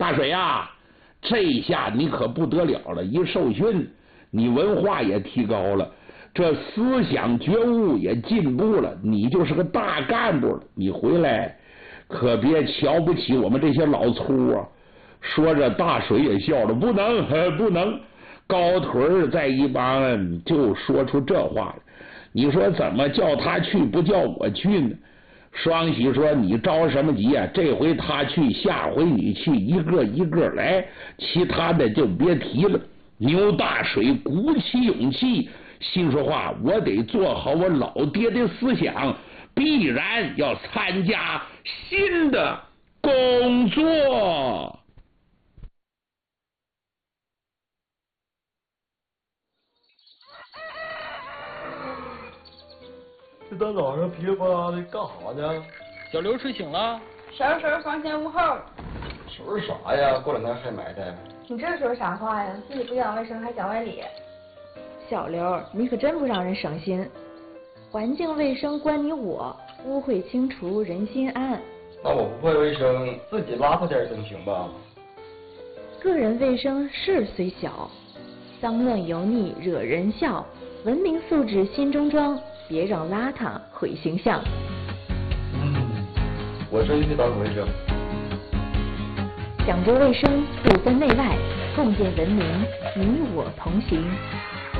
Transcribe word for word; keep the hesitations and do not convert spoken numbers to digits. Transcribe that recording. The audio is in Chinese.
大水呀，这下你可不得了了，一受训，你文化也提高了，这思想觉悟也进步了，你就是个大干部了。你回来可别瞧不起我们这些老粗啊！说着，大水也笑了，不能，不能。高腿在一帮就说出这话了。你说怎么叫他去，不叫我去呢？双喜说：“你着什么急啊？这回他去，下回你去，一个一个来，其他的就别提了。”牛大水鼓起勇气，心说话：“我得做好我老爹的思想，必然要参加新的工作。” 这大早上噼里啪啦的干啥呢？ 小刘睡醒了， 收拾收拾房前屋后。 收拾啥呀？过两天还埋汰。 你这说啥话呀？自己不讲卫生还讲外理。 小刘，你可真不让人省心。环境卫生关你我，污秽清除人心安。 那我不会卫生，自己邋遢点总行吧？ 个人卫生事虽小，脏乱油腻惹人笑。文明素质心中装，别让邋遢毁形象。 嗯，我真去打扫卫生。 讲究卫生，不分内外，共建文明，你我同行。